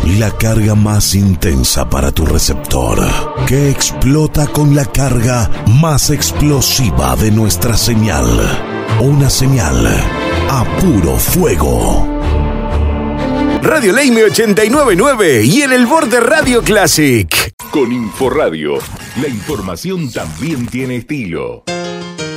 La carga más intensa para tu receptor, que explota con la carga más explosiva de nuestra señal. Una señal a puro fuego. Radio Leime 89.9 y en el borde Radio Classic. Con Inforradio, la información también tiene estilo.